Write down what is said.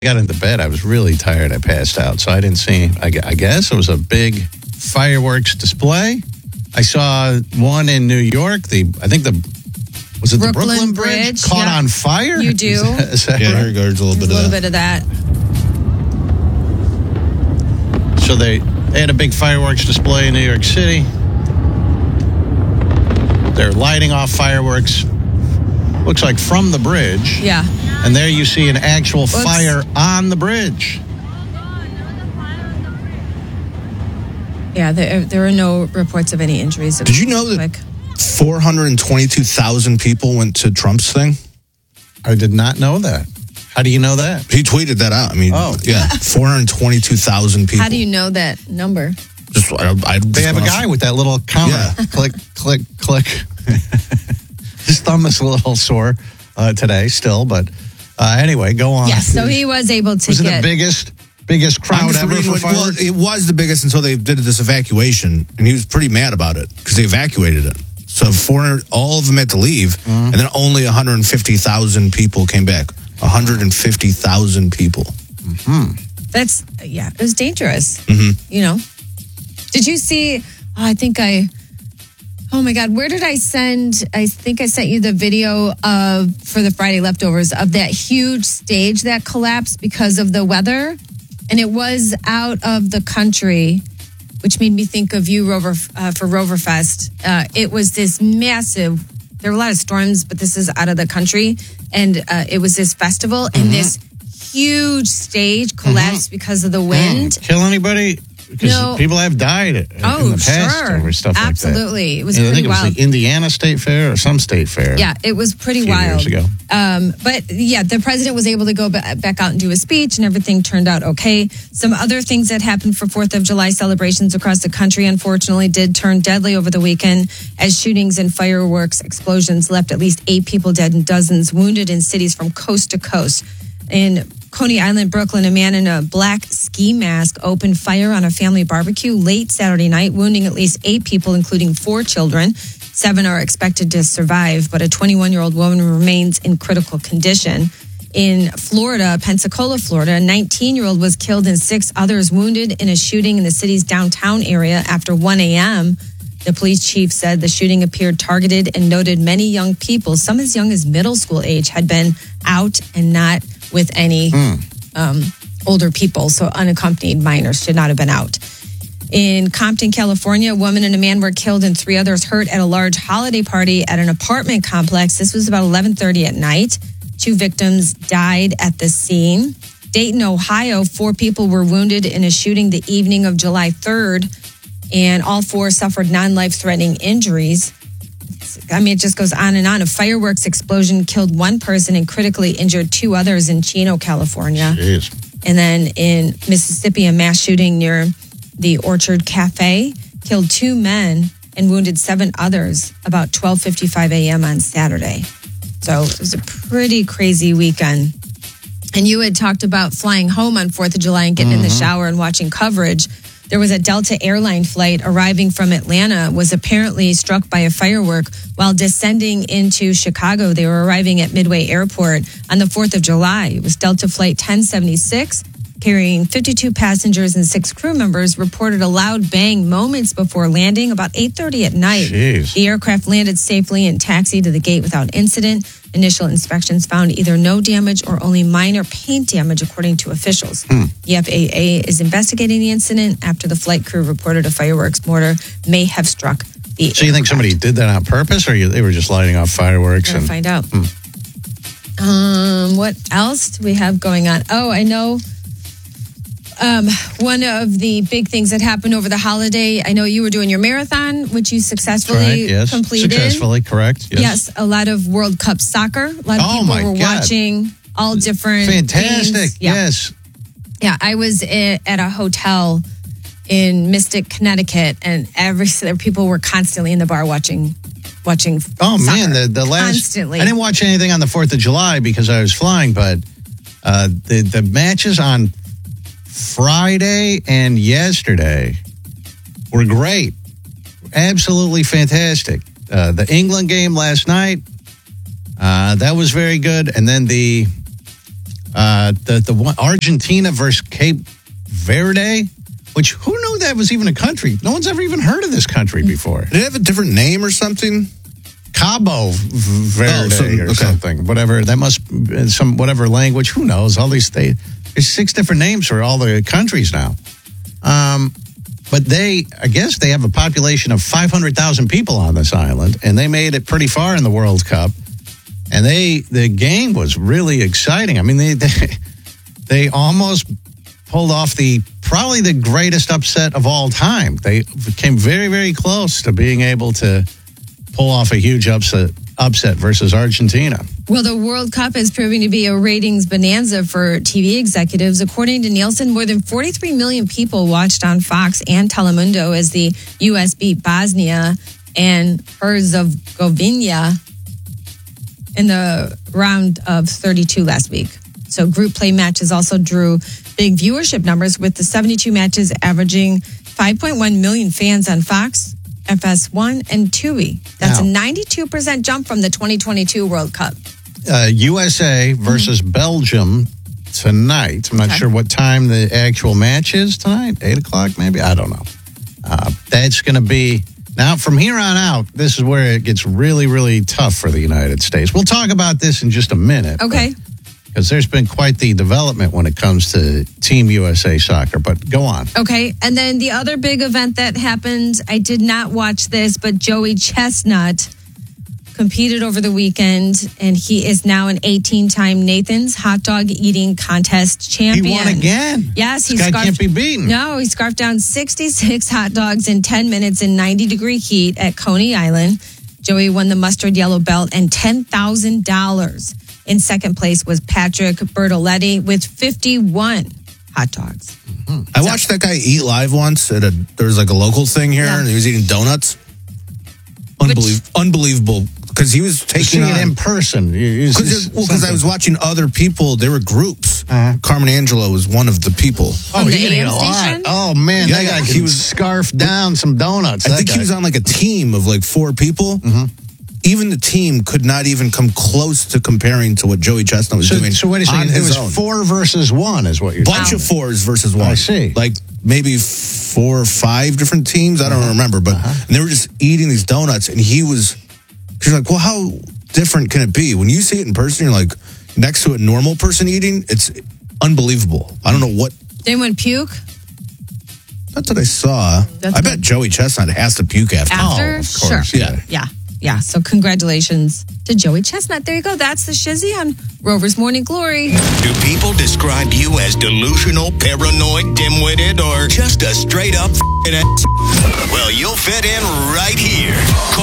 got into bed. I was really tired. I passed out, so I didn't see. I guess it was a big fireworks display. I saw one in New York. Was it the Brooklyn Bridge caught on fire? You do. Is that Yeah, right? here goes a little bit of that. So they had a big fireworks display in New York City. They're lighting off fireworks. Looks like from the bridge. Yeah. And there you see an actual fire on the bridge. Yeah, there are no reports of any injuries. Did you know that 422,000 people went to Trump's thing? I did not know that. How do you know that? He tweeted that out. I mean, yeah, 422,000 people. How do you know that number? They have a guy with that little counter. Yeah. Click, click, click. His thumb is a little sore today still, but anyway, go on. Yes, so he was able to Was it get... the biggest crowd ever for fireworks? It was the biggest until they did this evacuation, and he was pretty mad about it because they evacuated it. So all of them had to leave, and then only 150,000 people came back. 150,000 people. Mm-hmm. It was dangerous. Mm-hmm. You know. Did you see, oh my God, where did I send, I think I sent you the video for the Friday leftovers of that huge stage that collapsed because of the weather. And it was out of the country, which made me think of you, Rover, for Roverfest. It was this massive, there were a lot of storms, but this is out of the country. And it was this festival, and this huge stage collapsed because of the wind. Kill anybody? Because people have died in the past over stuff like that. Absolutely. It was I think pretty it was wild. the Indiana State Fair or some state fair. Yeah, it was pretty wild. Years ago. But yeah, the president was able to go back out and do a speech, and everything turned out okay. Some other things that happened for 4th of July celebrations across the country, unfortunately, did turn deadly over the weekend as shootings and fireworks explosions left at least 8 people dead and dozens wounded in cities from coast to coast. In Coney Island, Brooklyn, a man in a black ski mask opened fire on a family barbecue late Saturday night, wounding at least 8 people, including 4 children. 7 are expected to survive, but a 21-year-old woman remains in critical condition. In Florida, Pensacola, Florida, a 19-year-old was killed and 6 others wounded in a shooting in the city's downtown area after 1 a.m. The police chief said the shooting appeared targeted and noted many young people, some as young as middle school age, had been out and not with any older people, so unaccompanied minors should not have been out. In Compton, California, a woman and a man were killed and 3 others hurt at a large holiday party at an apartment complex. This was about 11:30 at night. 2 victims died at the scene. Dayton, Ohio, 4 people were wounded in a shooting the evening of July 3rd, and all 4 suffered non-life-threatening injuries. I mean, it just goes on and on. A fireworks explosion killed 1 person and critically injured 2 others in Chino, California. Jeez. And then in Mississippi, a mass shooting near the Orchard Cafe killed 2 men and wounded 7 others about 12:55 a.m. on Saturday. So it was a pretty crazy weekend. And you had talked about flying home on 4th of July and getting in the shower and watching coverage. There was a Delta airline flight arriving from Atlanta, was apparently struck by a firework while descending into Chicago. They were arriving at Midway Airport on the 4th of July. It was Delta Flight 1076, carrying 52 passengers and 6 crew members, reported a loud bang moments before landing about 8:30 at night. Jeez. The aircraft landed safely and taxied to the gate without incident. Initial inspections found either no damage or only minor paint damage, according to officials. The FAA is investigating the incident after the flight crew reported a fireworks mortar may have struck the So you think somebody did that on purpose, or they were just lighting off fireworks? We'll find out. What else do we have going on? Oh, I know. One of the big things that happened over the holiday, I know you were doing your marathon, which you successfully completed. Successfully, correct. Yes, a lot of World Cup soccer. A lot of people were watching all different Fantastic, games. Yeah. Yes. Yeah, I was at a hotel in Mystic, Connecticut, and people were constantly in the bar watching Oh, soccer. man, the last... Constantly. I didn't watch anything on the 4th of July because I was flying, but the matches on Friday and yesterday were great. Absolutely fantastic. The England game last night, that was very good. And then the The one Argentina versus Cape Verde, which who knew that was even a country? No one's ever even heard of this country before. Did it have a different name or something? Cabo Verde or something. Whatever. That must be some whatever language. Who knows? All these there's 6 different names for all the countries now. But I guess they have a population of 500,000 people on this island, and they made it pretty far in the World Cup. And the game was really exciting. I mean, they almost pulled off probably the greatest upset of all time. They came very, very close to being able to pull off a huge upset versus Argentina. Well, the World Cup is proving to be a ratings bonanza for TV executives. According to Nielsen, more than 43 million people watched on Fox and Telemundo as the U.S. beat Bosnia and Herzegovina in the round of 32 last week. So group play matches also drew big viewership numbers, with the 72 matches averaging 5.1 million fans on Fox, FS1, and Tubi. That's a 92% jump from the 2022 World Cup. USA versus Belgium tonight. I'm not sure what time the actual match is tonight. 8 o'clock maybe? I don't know. That's going to be... Now, from here on out, this is where it gets really, really tough for the United States. We'll talk about this in just a minute. Okay. Because there's been quite the development when it comes to Team USA soccer. But go on. Okay. And then the other big event that happened, I did not watch this, but Joey Chestnut competed over the weekend, and he is now an 18-time Nathan's Hot Dog Eating Contest champion. He won again. Yes. This guy can't be beaten. No, he scarfed down 66 hot dogs in 10 minutes in 90-degree heat at Coney Island. Joey won the mustard yellow belt and $10,000. In second place was Patrick Bertoletti with 51 hot dogs. Mm-hmm. I watched that guy eat live once there was like a local thing here, and he was eating donuts. Unbelievable. Because he was taking it in person. Because I was watching other people. There were groups. Carmen Angelo was one of the people. Oh, he ate a lot. Oh, man. Yeah, that guy was scarfed down some donuts. I think he was on like a team of like 4 people. Mm-hmm. Even the team could not even come close to comparing to what Joey Chestnut was doing. So wait a second. It was 4 versus 1 is what you're saying. Bunch of 4s versus 1. I see. Like maybe 4 or 5 different teams. I don't remember. But and they were just eating these donuts, and he's like, well, how different can it be? When you see it in person, you're like, next to a normal person eating, it's unbelievable. I don't know what. Did anyone puke? That's what I saw. I bet Joey Chestnut has to puke after. After? Of course. Sure. Yeah. So congratulations to Joey Chestnut. There you go. That's the Shizzy on Rover's Morning Glory. Do people describe you as delusional, paranoid, dim-witted, or just a straight-up f***ing ass? Well, you'll fit in right here.